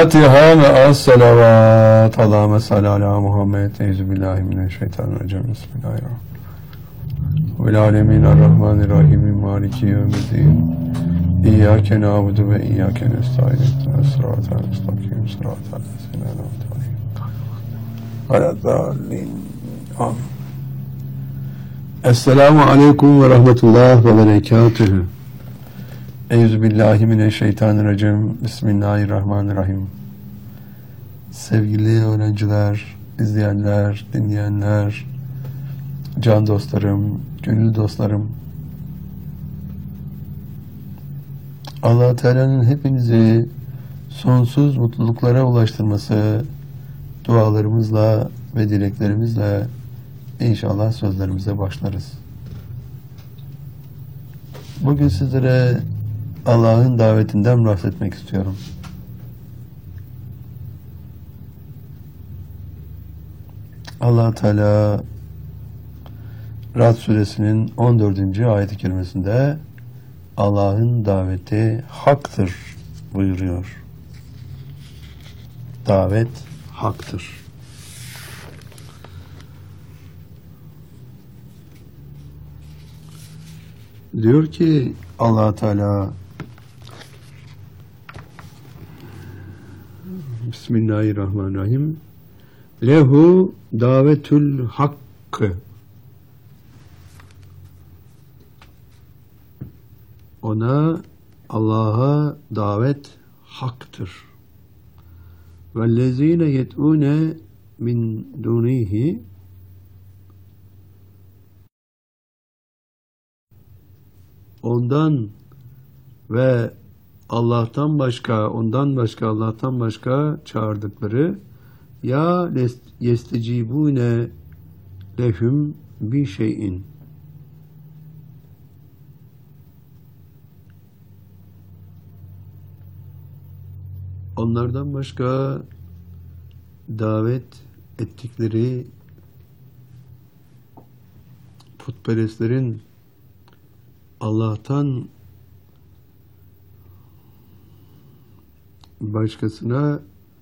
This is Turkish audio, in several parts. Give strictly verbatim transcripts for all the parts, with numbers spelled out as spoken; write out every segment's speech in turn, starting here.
Fatiha ve as-salavat. Allahümme salli ala Muhammed. Euzubillahimineşşeytanirracim. Bismillahirrahmanirrahim. Vel alemin er-Rahmanirrahim. Maliki yevmiddin. İyyâke na'budu ve iyyâke nestaîn. Sıratal müstakîm. Sıratal lezîne en'amte aleyhim. Veleddâllîn. Amin. Esselamu aleyküm ve rahmetullah ve berekatühü. Euzubillahimineşşeytanirracim. Bismillahirrahmanirrahim. Sevgili öğrenciler, izleyenler, dinleyenler, can dostlarım, gönül dostlarım, Allah Teala'nın hepinizi sonsuz mutluluklara ulaştırması dualarımızla ve dileklerimizle inşallah sözlerimize başlarız. Bugün sizlere Allah'ın davetinden bahsetmek istiyorum. Allah Teala Ra'd suresinin on dördüncü ayet-i kerimesinde Allah'ın daveti haktır buyuruyor. Davet haktır. Diyor ki Allah Teala Bismillahirrahmanirrahim. Lehu davetül hakkı. Ona, Allah'a davet haktır. Vellezine yet'une min dunihi. Ondan ve Allah'tan başka, ondan başka, Allah'tan başka çağırdıkları ya yestecibune lehum bi şeyin. Onlardan başka davet ettikleri putperestlerin Allah'tan başkasına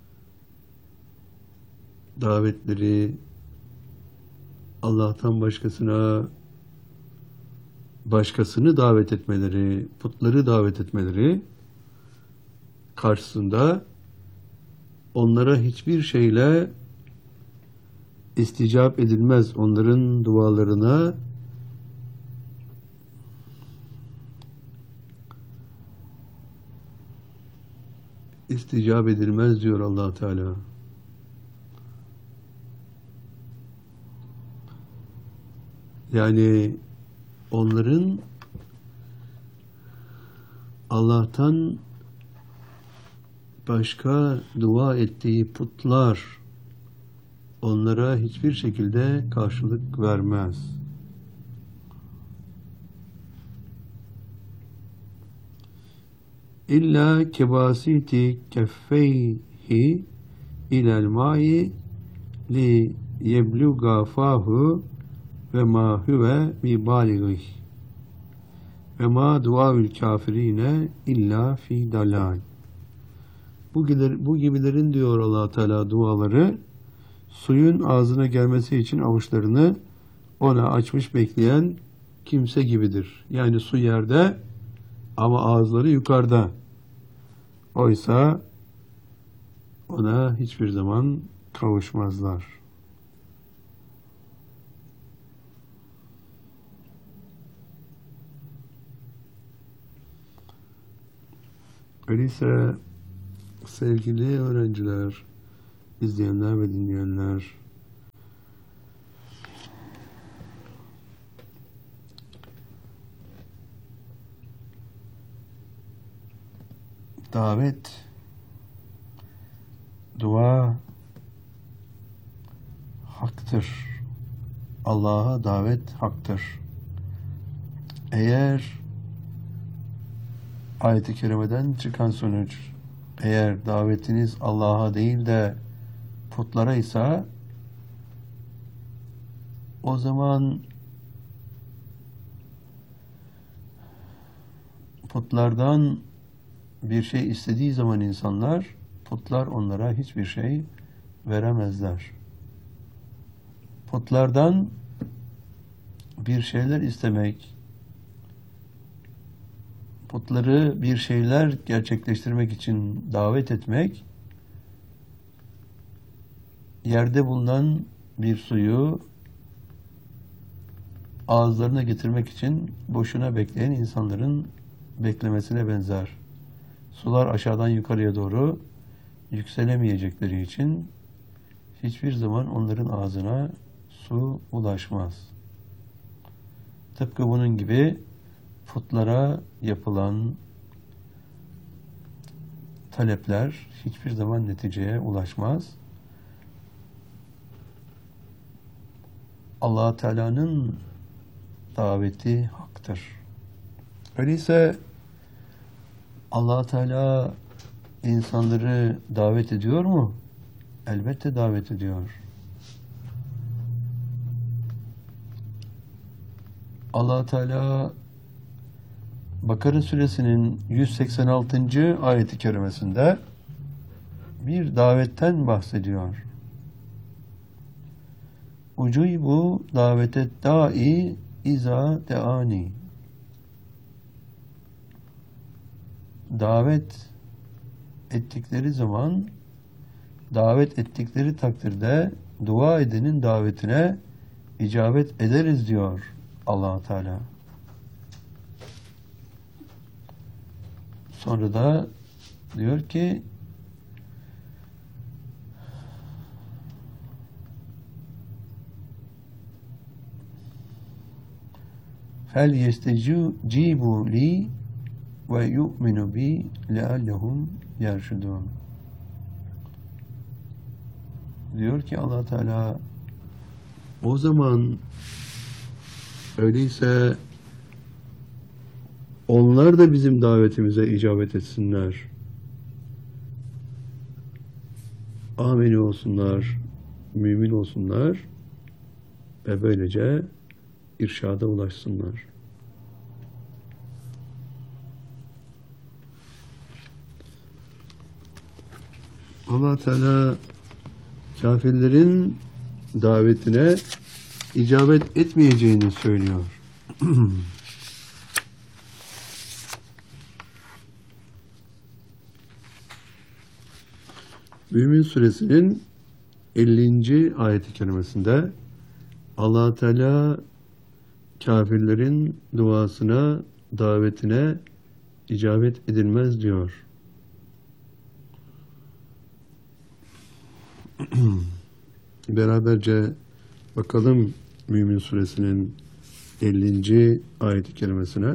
davetleri, Allah'tan başkasına başkasını davet etmeleri, putları davet etmeleri karşısında onlara hiçbir şeyle isticap edilmez. Onların dualarına isticap edilmez diyor Allah Teala. Yani onların Allah'tan başka dua ettiği putlar onlara hiçbir şekilde karşılık vermez. İlla kebasiti keffeyhi ilel ma'i li yebluga fahu ve ma huve bi baligih ve ma duaül kafirine illa fi dalal. Bu, bu gibilerin diyor Allah Teala duaları suyun ağzına gelmesi için avuçlarını ona açmış bekleyen kimse gibidir. Yani su yerde ama ağızları yukarıda. Oysa ona hiçbir zaman kavuşmazlar. Öyleyse sevgili öğrenciler, izleyenler ve dinleyenler, davet, dua haktır. Allah'a davet haktır. Eğer ayet-i kerimeden çıkan sonuç, eğer davetiniz Allah'a değil de putlara ise o zaman putlardan bir şey istediği zaman insanlar putlar onlara hiçbir şey veremezler. Putlardan bir şeyler istemek, putları bir şeyler gerçekleştirmek için davet etmek, yerde bulunan bir suyu ağızlarına getirmek için boşuna bekleyen insanların beklemesine benzer. Sular aşağıdan yukarıya doğru yükselemeyecekleri için hiçbir zaman onların ağzına su ulaşmaz. Tıpkı bunun gibi putlara yapılan talepler hiçbir zaman neticeye ulaşmaz. Allah Teala'nın daveti haktır. Öyleyse Allah Teala insanları davet ediyor mu? Elbette davet ediyor. Allah Teala Bakara suresinin yüz seksen altıncı ayeti kerimesinde bir davetten bahsediyor. Ucuybu davetet da'i iza deani. Davet ettikleri zaman, davet ettikleri takdirde dua edenin davetine icabet ederiz diyor Allah Teala. Sonra da diyor ki fel yestecibu li ve yu'minu bi leallehum yerşudun. Diyor ki Allah Teala, o zaman öyleyse onlar da bizim davetimize icabet etsinler. Amin olsunlar, mümin olsunlar ve böylece irşada ulaşsınlar. Allah Teala kafirlerin davetine icabet etmeyeceğini söylüyor. Mümin suresinin ellinci ayet-i kerimesinde Allah Teala kafirlerin duasına, davetine icabet edilmez diyor. Beraberce bakalım Mümin suresinin ellinci ayet-i kerimesine.